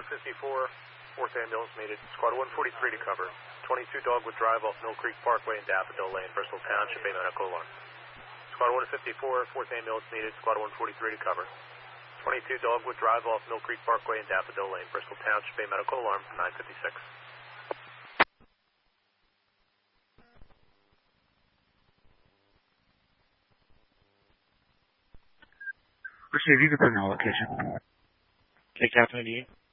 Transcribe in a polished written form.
154, 4th ambulance needed. Squad 143 to cover. 22 Dogwood Drive off Mill Creek Parkway and Daffodil Lane, Bristol Township, a medical alarm. Squad 154, 4th ambulance needed. Squad 143 to cover. 22 Dogwood Drive off Mill Creek Parkway and Daffodil Lane, Bristol Township, a medical alarm from 956. Proceed, you can put in our location. Take Captain 88.